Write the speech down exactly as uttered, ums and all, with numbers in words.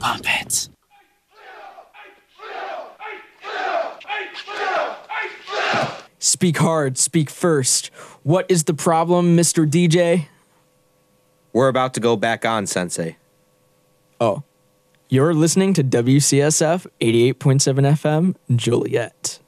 Pump it. Speak hard, speak first. What is the problem, Mister D J? We're about to go back on, Sensei. Oh, you're listening to W C S F eighty-eight point seven F M, Joliet.